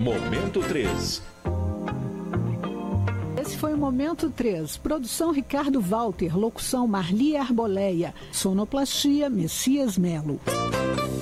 Momento 3. Esse foi o Momento 3. Produção Ricardo Walter, locução Marli Arboleia, sonoplastia Messias Melo.